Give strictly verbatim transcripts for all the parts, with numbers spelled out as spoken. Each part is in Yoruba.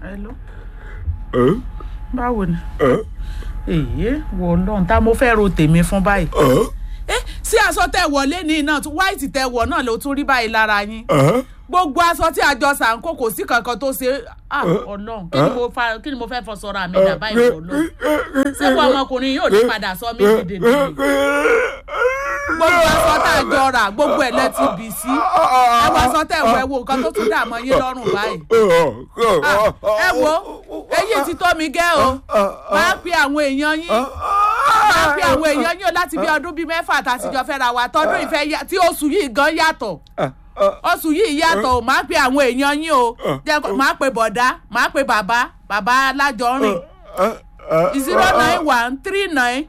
hello. báwo ni. èyí wò lọ́n tá mo fẹ́ ro tèmi fún báyìí. ẹ sí aṣọ tẹ wọlé ní iná white tẹ wọ náà ló tún rí báyìí lára yín. gbogbo aṣọ tí àjọ sànkó kò sí kankan tó ṣe Ọlọ́run kí ni mo fa kí ni mo fẹ́ fọ sọ́ra àmì ìdàbá ìwọ Ọlọ́run ṣé wọn ọmọkùnrin yóò ní padà sọ mí dìde nìyí gbogbo aṣọ tá a jọ rà gbogbo ẹ̀ lẹ ti bì sí ẹ wọ aṣọ tẹ wọ ẹ wo nǹkan tó tún dà mọ́ yín lọ́rùn báyìí ẹ wo èyí ti tó mi gẹ́ o máa pe àwọn èèyàn yín máa pe àwọn èèyàn yín o láti bí ọdún bíi mẹ́fà tàtijọ́ fẹ́ ra wa tọdún ìfẹ́ tí oṣù yìí gan yàtọ̀ oṣù yìí yàtọ̀ máa pe àwọn èèyàn yín o máa pe bọ̀dá máa pe bàbá bàbá alájọrin zero nine one three nine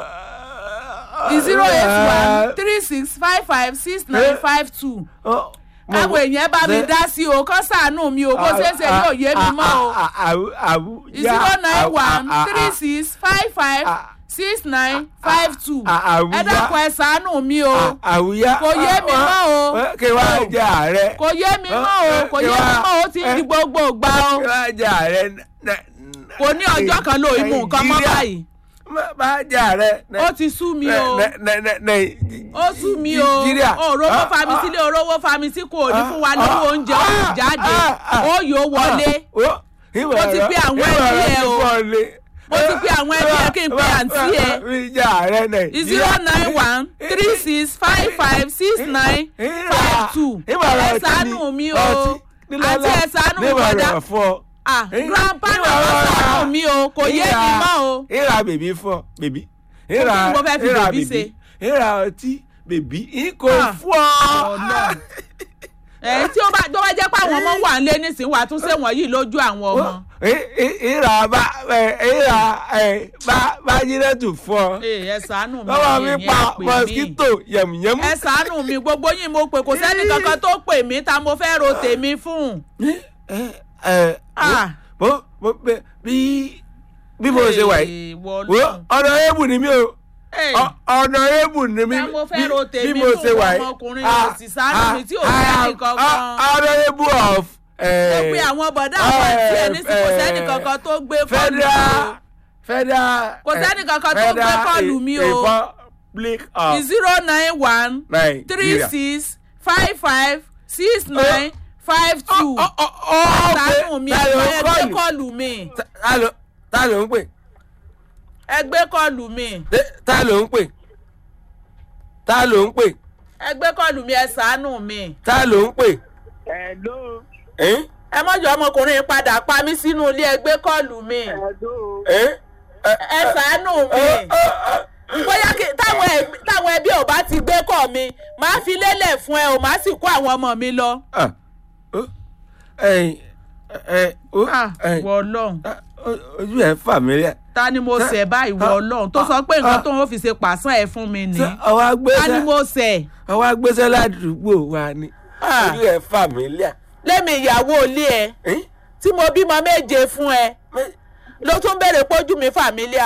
zero eight one three six five five six nine five two àwọn èèyàn bá mi dá sí o kán ṣàánú mi o bó ṣe ṣe yóò yé mi mọ́ o zero nine one three six five five six nine five two ẹ dákun ẹ ṣàánú mi o kò yé mi mọ́ o kò yé mi mọ́ o kò yé mi mọ́ o ti di gbogbo gbà o kò ní ọjọ́ kan ló imú nǹkan mọ́ báyìí bá jà rẹ. ó ti sú mi o ó sú mi o òrówó fami sílé òrówó fami sí kò ní fún wa lówó oúnjẹ ó sì jáde ó yóò wọlé mo ti pé àwọn ẹbí ẹ o mo ti pé àwọn ẹbí ẹ kí n pe àǹtí ẹ zero nine one three six five five six nine five two ẹ ṣàánú mi o àti ẹ ṣàánú mi kọjá ah grandpa náà wọ́n sọ̀rọ̀ mi o kò yé mi mọ́ o. ìrà bèbí fọ bèbí. ìrà ìrà bèbí ìrà ọtí bèbí ìkò fún ọ. ẹ tí ó bá tó bá jẹ́ pé àwọn ọmọ wà nílé nísìnyí wà tún ṣe wọ̀nyí lójú àwọn ọmọ. ìrà bá ìrà bá bá jílẹ̀ tù fún ọ. ẹ ṣàánú mi lọ́wọ́ mi pa mosquito yẹ̀mùyẹ̀mù. ẹ ṣàánú mi gbogbo yín mo pè kò sẹ́ni kankan tó pè mí ta mo fẹ́ ro tèmi fún. ẹ bó bó bí bí mo ṣe wà yìí ọ̀nà èébù ni mí o ọ̀nà èébù ni mí bí mo ṣe wà yìí ọ̀nà èébù of. ó pe àwọn bọ̀dá àwọn àti ẹni sí kò sẹ́ni kankan tó gbé kọlù federal kò sẹ́ni kankan tó gbé kọlù mi o zero nine one three six five five six nine five two ṣàánú mi ẹgbẹ́ kọlù mi. ta ló ń pè. ẹgbẹ́ kọlù mi. ta ló ń pè. ta ló ń pè. ẹgbẹ́ kọlù mi ẹ ṣàánú mi. ta ló ń pè. Hello. ẹ mọ̀jọ́ ọmọkùnrin padà pa mí sínú ilé ẹgbẹ́ kọlù mi. ẹ ṣàánú mi. bóyá táwọn ẹbí ò bá ti gbé kọ́ mi máa fi lélẹ̀ fún ẹ o máa sì kó àwọn ọmọ mi lọ. wọ Ọlọ́run. ojú ẹ fà mí rẹ. ta ni mo ṣẹ̀ báyìí wọ Ọlọ́run tó sọ pé nǹkan tó ń fi ṣe pàṣán ẹ fún mi ni. ta ni mo ṣẹ̀. ọwọ́ agbésẹ́ ládùúgbò wa ni ojú ẹ fà mí rẹ. lẹ́mi ìyàwó ilé ẹ tí mo bímọ méje fún ẹ ló tún béèrè pójú mi fàmílíà.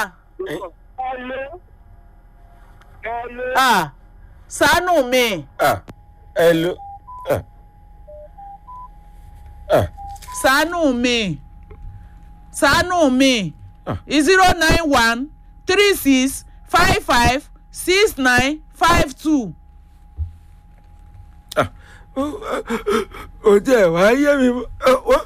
ṣàánú mi. Hello. ṣàánú mi ṣàánú mi zero nine one three six five five six nine five two. ojú ẹ̀ wá yé mi wọ́n.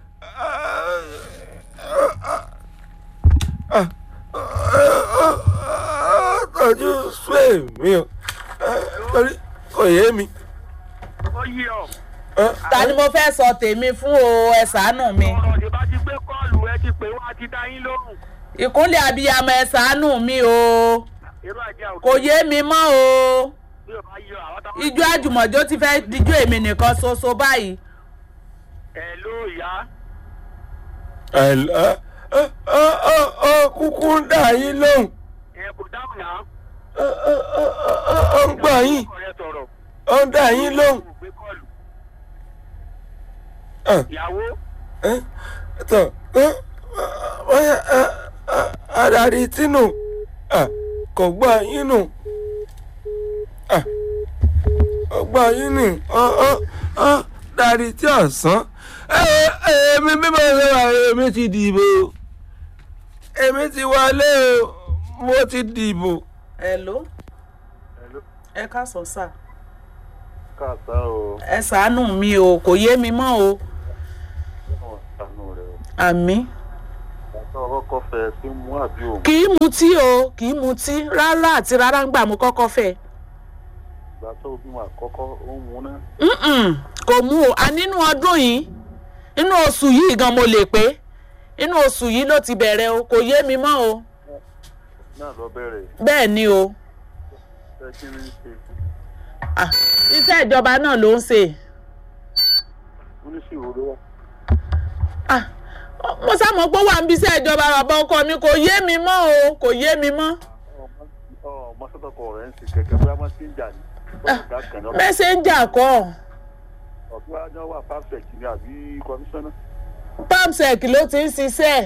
ojú sway mi o torí kò yé mi. ó yí ọ. ta ni mo fẹ́ sọ tèmi fún o ẹ ṣàánú mi. ọ̀rọ̀ tí bá ti gbé kọ́ọ̀lù ẹ ti pè wá ti dá yín lóhùn. ìkúnlẹ̀ abiyamọ ẹ ṣàánú mi o kò yé mi mọ́ o ijó àjùmọ̀jó ti fẹ́ dijó èmi nìkan ṣoṣo báyìí. ẹ ló yá. ẹ lọ ọ kúkú ń dà yín lóhùn. ẹ kò dáhùn náà. ó ń gbọ́ yín ó ń dà yín lóhùn. ìyàwó. tọ bóyá adarí tínú kò gbọ́ yín nù kò gbọ́ yín nù darí tí ọ̀sán èmi bí mo ṣe wà èmi ti dìbò èmi ti wọlé o mo ti dìbò. hello ẹ káàsán sà. káàsán o. ẹ ṣàánú mi o kò yé mi mọ́ o. àmì. bàtà ọkọ fẹ́ sí mú àbí òun. kì í mutí o kì í mutí rárá àti rárá ń gbà mú kọ́kọ́ fẹ́. ìgbà tó bí wọn àkọ́kọ́ ó ń mú náà. kò mú o a nínú ọdún yìí inú oṣù yìí gan mo lè pé inú oṣù yìí ló ti bẹ̀rẹ̀ o kò yé mi mọ́ o. náà lọ bẹ̀rẹ̀. bẹ́ẹ̀ ni o. ẹ kí ni ṣe. iṣẹ́ ìjọba náà ló ń ṣe. oníṣòwò ló wà. mo sáàmù pé wà ń bí iṣẹ́ ìjọba bàbá ọkọ mi kò yé mi mọ́ o kò yé mi mọ́. ọmọ sọ́tọ̀kọ rẹ̀ ń ṣe kẹ̀kẹ́ bóyá wọ́n ti ń jà ní. mẹ́sẹ̀njà kọ́. ọ̀tún ajọ́ wà pamsec ni àbí kọmíṣánná. pamsec ló ti ń ṣiṣẹ́.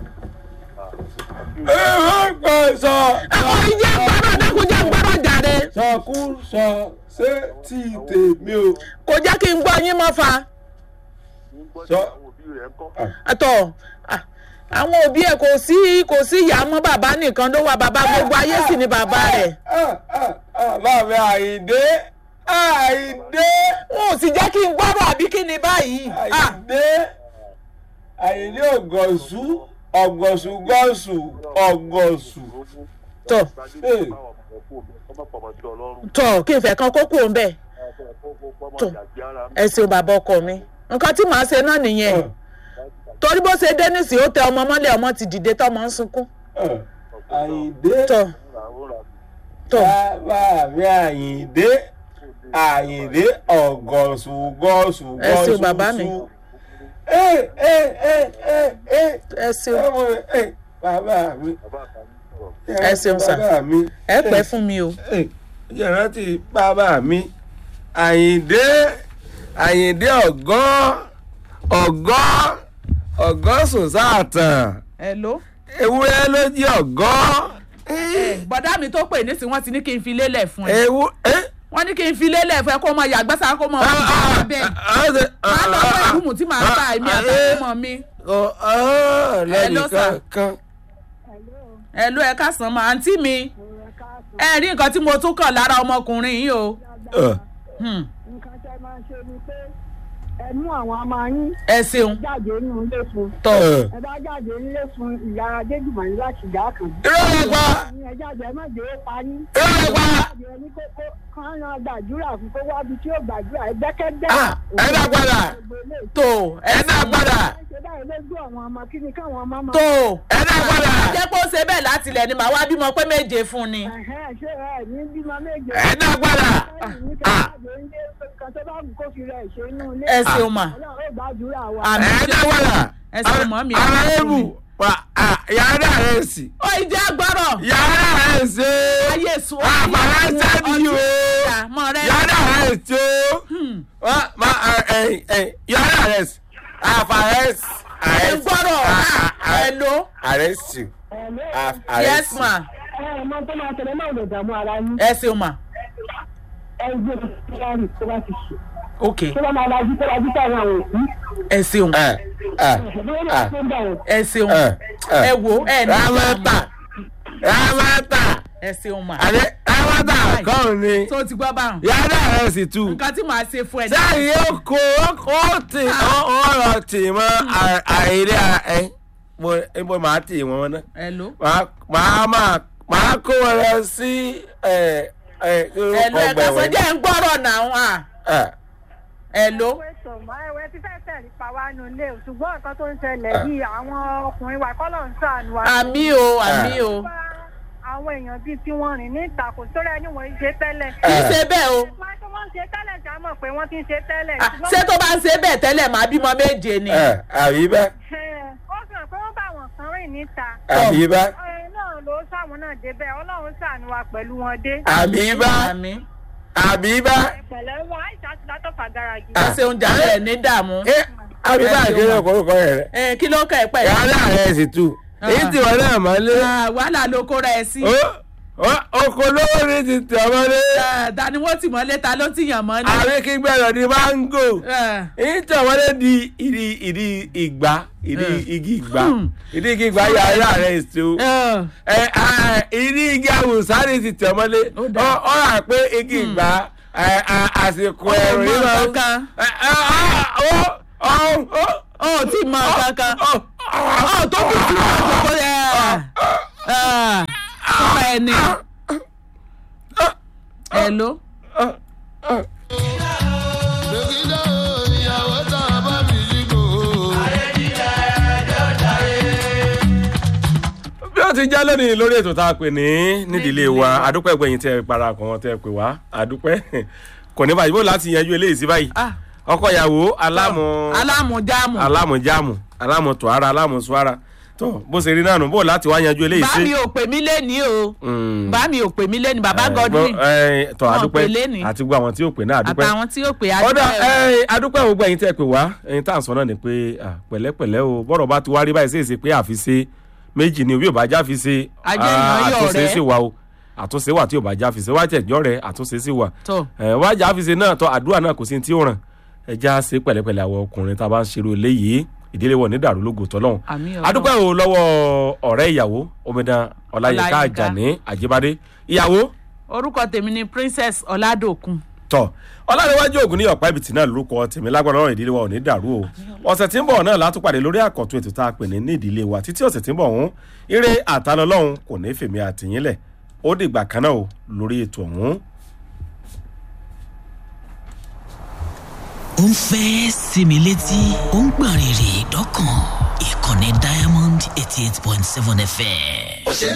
ẹ wọ́n gbọ́ sọ. àwọn ìyá gbọ́dọ̀ dẹ́kun jẹ́ gbọ́dọ̀ jáde. sọkú sọ ṣé tí tèmi o. kò jẹ́ kí n gbọ́ yín mọ́ fa. sọ àtọ̀ àwọn òbí ẹ̀ kò sí kò sí ìyá mọ́ bàbá nìkan ló wà bàbá gbogbo ayé sì ni bàbá rẹ̀. bàbá àyíndé àyíndé. wọn ò sì jẹ́ kí n gbọ́dọ̀ àbí kí ni báyìí. àyíndé àyíndé ọ̀gọ̀sù ọ̀gọ̀sù gọ̀sù ọ̀gọ̀sù. tọ̀ tọ̀ kí n fẹ́ kan kókó ń bẹ̀. tọ̀ ẹ ṣeun bàbá ọkọ mi nǹkan tí màá ṣe náà nìyẹn torí bó ṣe Dennis ó tẹ ọmọ mọ́lẹ̀ ọmọ ti dìde tọmọ ń sunkún. àyíndé tọ̀ tọ̀ bàbá mi àyíndé àyíndé ọ̀gọ̀sù gọ̀sù gọ̀sù. ẹ ṣeun bàbá mi. ẹ ẹ ẹ ẹ ẹ ẹ ṣeun bàbá mi. ẹ ṣeun sà ẹ pẹ́ fún mi o. yàrá ti bàbá mi àyíndé àyíndé ọ̀gọ́ ọ̀gọ́ ọ̀gọ́ sùn sáàtàn. hello. ewúrẹ́ ló jí ọ̀gọ́. bọ̀dá mi tó pè nísìnyí wọ́n ti ní kí n fi lélẹ̀ fún ẹ. ewu wọ́n ní kí n fi lélẹ̀ fún ẹ kó mọ yàgbẹ́ sáà kó mọ ọmọ bẹ́ẹ̀. máa lọ fún ìbùmù tí màá ta èmi àtàwọn ọmọ mi. lẹ́yìn kankan. hello ẹ káàsán mọ́ àǹtí mi ẹ rí nǹkan tí mo tún kàn lára ọmọkùnrin yìí o. nǹkan tẹ́ máa ń ṣe ni pé ẹ mú àwọn ọmọ yín. ẹ ṣeun. jáde nínú ilé fún. tọ. ẹ bá jáde nílé fún ìyá adéjùmọ̀ ní láti dá kan. irọ́ ẹ̀ pa. ẹ jáde ẹ má jẹ́ ó pa yín. irọ́ ẹ̀ pa. ẹ ní kókó kan náà gbàdúrà fún kó wábi tí ó gbàdúrà ẹ gbẹ́kẹ́gbẹ́. ẹ dá padà. tó ẹ dá padà. ṣe báyìí lójú àwọn ọmọ kí ni káwọn ọmọ máa. tó ẹ dá padà. jẹ́ pé ó ṣe bẹ́ẹ̀ láti ilẹ̀ ni màá wá bímọ pé méje fún ni. ṣé ẹ ní bímọ méje. ẹ dá padà. ẹ ṣeun mà. ẹ dá padà. ẹ ṣeun mọ́ mi. ara ebu yàrá rẹ̀ sì. ó ìjà gbọ́rọ̀. yàrá rẹ̀ ṣe. ayé sùn. àbàrà sẹ́ni o. yàrá rẹ̀ ṣe o. yàrá rẹ̀ sì. àbàrà sì. ẹ gbọ́rọ̀. ẹ ló. àrẹ sì. yes ma. ẹ mọ tó máa tẹ̀lé náà lè dààmú ara yín. ẹ ṣeun mà. ẹ gbé ìfúnni tó bá ti ṣe. ok. tó bá máa lajú tó lajú tó àwọn òkú. ẹ ṣeun. ẹ ṣeun. ẹ wo ẹ ní. ramata ramata. ẹ ṣeun mà. àdé ramata kọ́ ni. tó ti gbọ́ báwọn. yàrá rẹ̀ sì tu. nǹkan tí màá ṣe fún ẹ. sẹ́yìn yóò kó ó tì ọ̀rọ̀ tì mọ́ àìrí ẹ̀ mo máa tì wọ́n náà. ẹ ló. màá máa màá kó wọn lọ sí ẹ ẹ ẹ̀lú ẹ̀ka sọ́jà ń gbọ́rọ̀ náà wà. ẹ̀lú. ẹ̀wẹ̀ ti fẹ́ tẹ̀lé pa wá nù lé o ṣùgbọ́n nǹkan tó ń ṣẹlẹ̀ yìí àwọn ọkùnrin wa kọ́ ló ń sànù wa. àmì o àmì o. àwọn èèyàn bíi tí wọ́n rìn ní ìtàkùn sórí ẹni wọ́n ń ṣe tẹ́lẹ̀. kì í ṣe bẹ́ẹ̀ o. wọ́n tó wọ́n ń ṣe tẹ́lẹ̀ jà mọ̀ pé wọ́n ti ń ṣe tẹ́lẹ̀. ṣé tó bá ń ṣe bẹ́ẹ̀ tẹ́lẹ̀ máa bímọ méje ni. àbí bẹ́ẹ̀. ó fi hàn pé wọ́n bá wọn kan rìn níta. àbí bẹ́ẹ̀. náà ló sàwọn náà débẹ̀ ọlọ́run ṣàánú wa pẹ̀lú wọn dé. àbí bẹ́ẹ̀. àbí bẹ́ẹ̀. pẹ̀lẹ́ wọn àìsàn àti látọ̀ fàgàràgì. ẹ ṣeun jàre ẹ ní dààmú. àbí bẹ́ẹ̀ kí ló kọ́ rẹ̀. ẹ kí ló kẹ́ ẹ pẹ́. yàrá rẹ̀ sì tu èyí tí wọn náà máa lé. wàhálà ló kóra ẹ sí. oko lówó ní ti tẹ̀ ọmọdé. ta ni wọ́n ti mọ́lé ta ló ti yàn mọ́lé. àbí kí gbẹ̀rọ̀ ní máńgò. ń tẹ̀ ọmọdé di ìdí ìdí ìgbà ìdí igi ìgbà ìdí igi ìgbà yàrá rẹ̀ èso. ìdí igi àwùsá ní ti tẹ̀ ọmọdé. ó rà pé igi ìgbà àsìkò ẹ̀rù yìí máa ń. ó ti mọ kankan ó tó kù sí ọkọ yẹn ọmọ ẹni hello. bí ó ti já lónìí lórí ètò tá a pè ní nídìílé wa àdúpẹ́ gbẹ̀yìn tẹ́ ẹ parapọ̀ tẹ́ ẹ pè wá àdúpẹ́ kò ní báyìí bó láti yanjú eléyìí sí báyìí ọkọ ìyàwó alámù alámù jáàmù alámù jáàmù alámù tòhárà alámù suwárà tó bó ṣe rí náà nù bó láti wá yanjú eléyìí sí. bá mi ò pè mí lẹ́ni o bá mi ò pè mí lẹ́ni bàbá Godwin tó àdúpẹ́ àti gbogbo àwọn tí ó pè náà àdúpẹ́ àtàwọn tí ó pè àdúpẹ́. ọ̀dà àdúpẹ́ gbogbo ẹ̀yin tẹ́ ẹ pè wá ẹ̀yin tá à ń sọ náà ni pé pẹ̀lẹ́pẹ̀lẹ́ o bọ́rọ̀ bá ti wá rí báyìí sí èsì pé àfiṣe méjì ni òbí ò bá já fi ṣe àtúnṣe sí wa o àtúnṣe wà tí ò bá já fi ṣe wá tẹ̀jọ́ rẹ̀ àtúnṣe sí wa wá já fi ṣe náà tó àdúrà náà kò sí tí ó ràn ẹ já ṣe pẹ̀lẹ́pẹ̀lẹ́ àwọn ọkùnrin tá a bá ń ṣerú eléyìí ìdílé wọn ní dàrú lógo tọ́lọ́hún. adúpẹ́ o lọ́wọ́ ọ̀rẹ́ ìyàwó omidan ọláyínká àjàní àjíbádé ìyàwó. orúkọ tèmi ni princess ọládòkun. tọ ọlárẹ̀wájú ògùn ní ọ̀pá ibìtì náà lórúkọ tèmi lágbára ọ̀rọ̀ ìdílé wa ò ní dàrú o ọ̀sẹ̀ tí ń bọ̀ náà látúpàdé lórí àkọ́tún ètò tá a pè ní ní ìdílé wa títí ọ̀sẹ̀ tí ń bọ̀ ọ̀hún ire àtàlọ́lọ́hún kò ní fèmí àtìyínlẹ̀ ó dìgbà kan náà o lórí ètò ọ̀hún. ó ń fẹ́ sinmi létí ó ń gbọ̀n rìrì dọ́kàn ìkànnì Diamond eighty eight point seven F M.